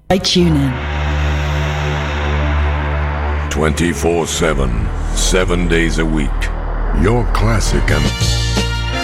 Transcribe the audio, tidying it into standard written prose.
I tune in. 24/7, 7 days a week. Your classic and